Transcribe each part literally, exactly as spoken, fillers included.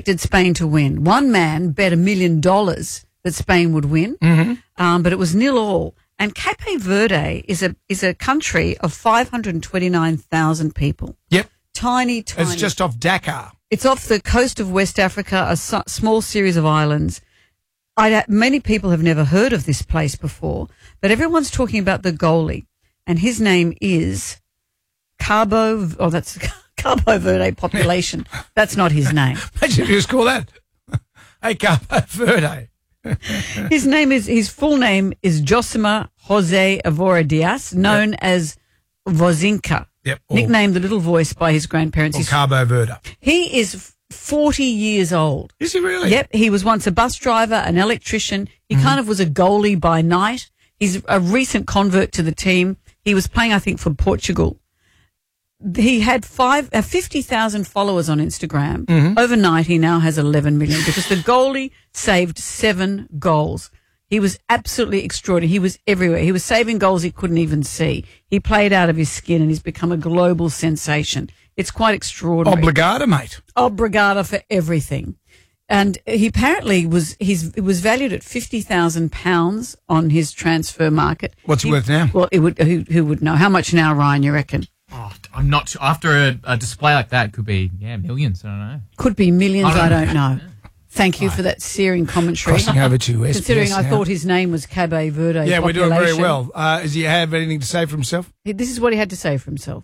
predicted Spain to win. One man bet a million dollars that Spain would win, mm-hmm. um, but it was nil all. And Cape Verde is a is a country of five hundred twenty-nine thousand people. Yep. Tiny, tiny. It's just off Dakar. It's off the coast of West Africa, a su- small series of islands. I, many people have never heard of this place before, but everyone's talking about the goalie, and his name is Cabo. Oh, that's Cabo Verde population. That's not his name. Imagine if you just call that. Hey, Cabo Verde. His name is his full name is Josima Jose Evora Diaz, known yep. as Vozinka, yep. nicknamed the Little Voice by his grandparents. Or Cabo Verde. He is forty years old. Is he really? Yep. He was once a bus driver, an electrician. He mm-hmm. kind of was a goalie by night. He's a recent convert to the team. He was playing, I think, for Portugal. He had five, uh, fifty thousand followers on Instagram. Mm-hmm. Overnight, he now has eleven million because the goalie saved seven goals. He was absolutely extraordinary. He was everywhere. He was saving goals he couldn't even see. He played out of his skin and he's become a global sensation. It's quite extraordinary. Obrigado, mate. Obrigado for everything. And he apparently was he's it was valued at fifty thousand pounds on his transfer market. What's he, it worth now? Well, it would. Who, who would know? How much now, Ryan? You reckon? Oh, I'm not sure. After a, a display like that, it could be yeah millions. I don't know. Could be millions. I don't, I don't know. know. Thank you for that searing commentary. Crossing over to S B S Considering I now. thought his name was Cabe Verde. Yeah, population. we're doing very well. Uh, does he have anything to say for himself? This is what he had to say for himself.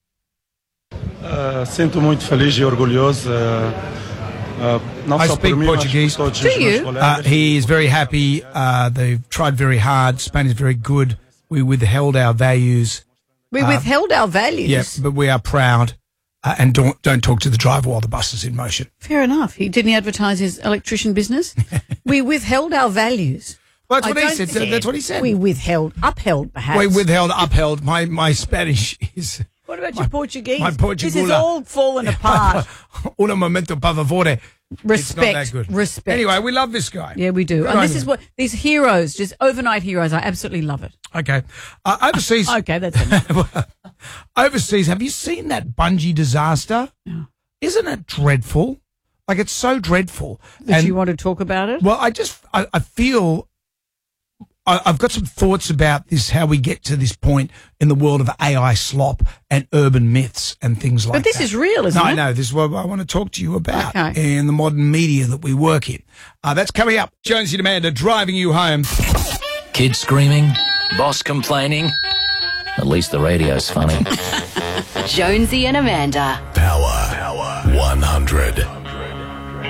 Uh, sinto muito feliz e orgulhoso. Uh, uh, não I só speak por mim, mas Portuguese. por todos Do os meus you? colegas. Uh, he is very happy. Uh, they've tried very hard. Spain is very good. We withheld our values. We Uh, withheld our values. Yeah, but we are proud. Uh, and don't don't talk to the driver while the bus is in motion. Fair enough. He didn't he advertise his electrician business. We withheld our values. Well, that's I what he don't said. think- That's what he said. We withheld, upheld, perhaps. We withheld, upheld. My my Spanish is. What about your Portuguese? my This is Portugula. all fallen apart. Un momento por favor. Respect. It's not that good. Respect. Anyway, we love this guy. Yeah, we do. Good And on this you. is what these heroes, just overnight heroes. I absolutely love it. Okay. Uh, overseas. Okay, that's enough. Overseas, have you seen that bungee disaster? No. Isn't it dreadful? Like, it's so dreadful. That And- you want to talk about it? Well, I just, I, I feel, I, I've got some thoughts about this, how we get to this point in the world of A I slop and urban myths and things like that. But this is real, isn't no, it? I know. This is what I want to talk to you about Okay. in the modern media that we work in. Uh, that's coming up. Jonesy and Amanda driving you home. Kids screaming, boss complaining. At least the radio's funny. Jonesy and Amanda. Power. Power. one hundred.